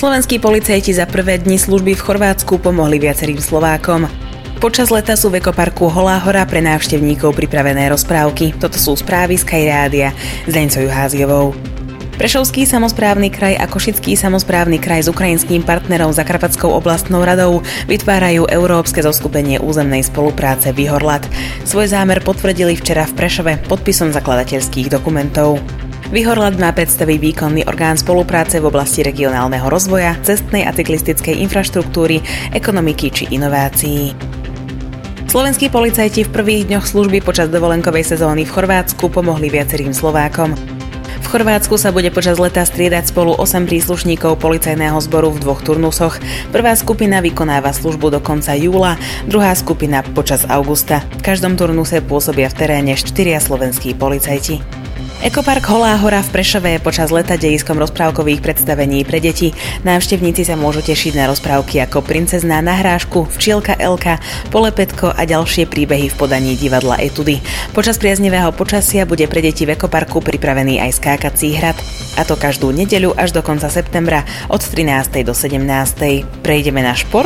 Slovenskí policajti za prvé dni služby v Chorvátsku pomohli viacerým Slovákom. Počas leta sú v ekoparku Holá hora pre návštevníkov pripravené rozprávky. Toto sú správy z Sky Rádia s Deňcou Juháziovou. Prešovský samosprávny kraj a Košický samosprávny kraj s ukrajinským partnerom Zakarpatskou oblastnou radou vytvárajú Európske zoskupenie územnej spolupráce Vyhorlat. Svoj zámer potvrdili včera v Prešove podpisom zakladateľských dokumentov. Vyhorlat má predstaviť výkonný orgán spolupráce v oblasti regionálneho rozvoja, cestnej a cyklistickej infraštruktúry, ekonomiky či inovácií. Slovenskí policajti v prvých dňoch služby počas dovolenkovej sezóny v Chorvátsku pomohli viacerým Slovákom. V Chorvátsku sa bude počas leta striedať spolu 8 príslušníkov policajného zboru v 2 turnusoch. Prvá skupina vykonáva službu do konca júla, druhá skupina počas augusta. V každom turnuse pôsobia v teréne 4 slovenskí policajti. Ekopark Holá hora v Prešove je počas leta dejiskom rozprávkových predstavení pre deti. Návštevníci sa môžu tešiť na rozprávky ako Princezná na hrášku, Včielka Elka, Polepetko a ďalšie príbehy v podaní divadla Etudy. Počas priaznivého počasia bude pre deti v ekoparku pripravený aj skákací hrad. A to každú nedeľu až do konca septembra od 13. do 17. Prejdeme na šport.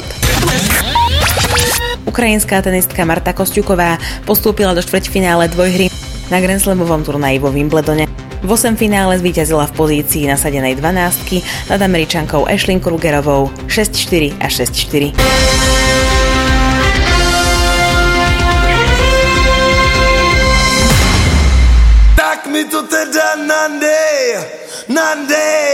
Ukrajinská tenistka Marta Kosťuková postúpila do štvrťfinále dvojhry na Grand Slamovom turnaji vo Wimbledone. V 8 finále zvíťazila v pozícii nasadenej 12 nad Američankou Ashley Krugerovou 6-4 a 6-4. Tak mi to teda nandej.